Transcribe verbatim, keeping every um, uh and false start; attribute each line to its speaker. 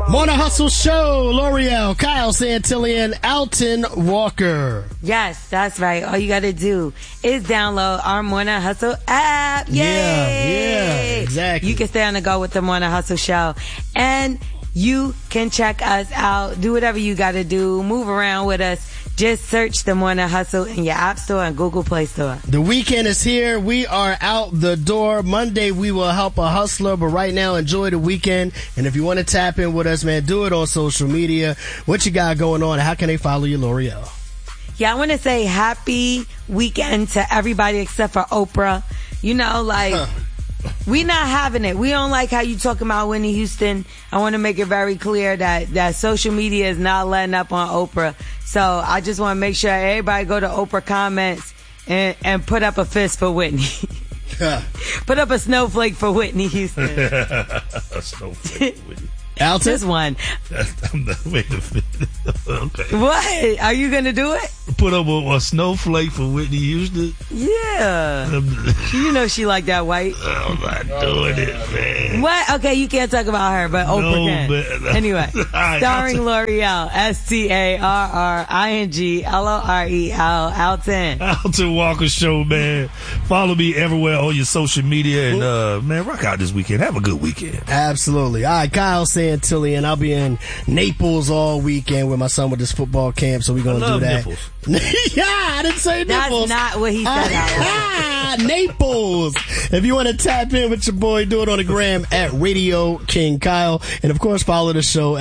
Speaker 1: Morning Hustle Show, L'Oreal, Kyle Santillan, Alton Walker.
Speaker 2: Yes, that's right. All you got to do is download our Morning Hustle app. Yay!
Speaker 1: Yeah, yeah, exactly.
Speaker 2: You can stay on the go with the Morning Hustle Show. And you can check us out. Do whatever you got to do. Move around with us. Just search the Morning Hustle in your App Store and Google Play Store.
Speaker 1: The weekend is here. We are out the door. Monday, we will help a hustler, but right now, enjoy the weekend. And if you want to tap in with us, man, do it on social media. What you got going on? How can they follow you, L'Oreal?
Speaker 2: Yeah, I want to say happy weekend to everybody except for Oprah. You know, like... Huh. We not having it. We don't like how you talking about Whitney Houston. I want to make it very clear that, that social media is not letting up on Oprah. So I just want to make sure everybody go to Oprah comments and, and put up a fist for Whitney. Put up a snowflake for Whitney Houston.
Speaker 3: A snowflake for Whitney.
Speaker 2: Alton? Just one.
Speaker 3: That's, I'm not, wait a minute. Okay.
Speaker 2: What? Are you going to do it?
Speaker 3: Put up a, a snowflake for Whitney Houston?
Speaker 2: Yeah. You know she like that white.
Speaker 3: I'm not doing it, man.
Speaker 2: What? Okay, you can't talk about her, but Oprah
Speaker 3: no,
Speaker 2: can.
Speaker 3: Man.
Speaker 2: Anyway, right, starring L'Oreal, S T A R R I N G L O R E L, Alton.
Speaker 3: Alton Walker Show, man. Follow me everywhere on your social media. And, uh, man, rock out this weekend. Have a good weekend.
Speaker 1: Absolutely. All right, Kyle Santillan. I'll be in Naples all weekend with my son with this football camp, so we're going to do that.
Speaker 3: Nipples.
Speaker 1: Yeah, I didn't say nipples.
Speaker 2: That's not what he said.
Speaker 1: Ah, Naples. If you want to tap in with your boy, do it on the gram at Radio King Kyle. And of course, follow the show